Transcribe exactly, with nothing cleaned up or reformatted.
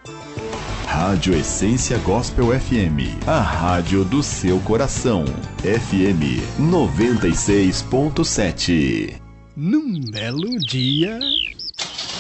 Rádio Essência Gospel F M, a rádio do seu coração. F M noventa e seis ponto sete. Num belo dia...